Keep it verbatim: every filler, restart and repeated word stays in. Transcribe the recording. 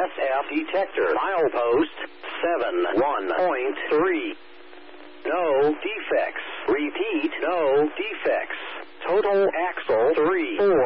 S F detector. Milepost seven one point three. No defects. Repeat, no defects. Total axle three four